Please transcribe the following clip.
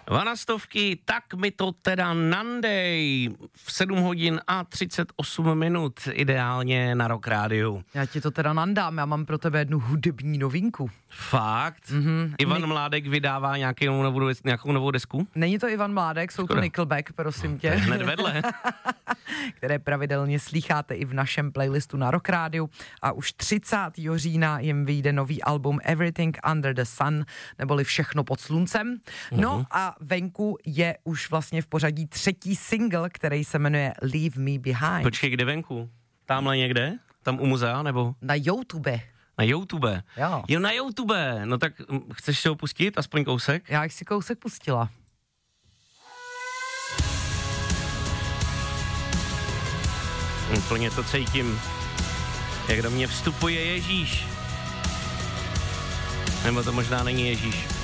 Vanastovky, tak mi to teda nandej. V 7 hodin a 38 minut, ideálně na Rock Rádiu. Já ti to teda nandám, já mám pro tebe jednu hudební novinku. Fakt? Mm-hmm. Ivan Mládek vydává nějakou novou desku? Není to Ivan Mládek, jsou to Nickelback, prosím tě. Hned vedle. Které pravidelně slýcháte i v našem playlistu na Rock Rádiu. A už 30. října jim vyjde nový album Everything Under the Sun, neboli Všechno pod sluncem. No a venku je už vlastně v pořadí 3. single, který se jmenuje Leave Me Behind. Počkej, kde venku? Tamhle někde? Tam u muzea, nebo? Na YouTube. Na YouTube? Jo, na YouTube. No tak chceš si ho pustit, aspoň kousek? Já jich si kousek pustila. Úplně to cítím, jak do mě vstupuje Ježíš. Nebo to možná není Ježíš.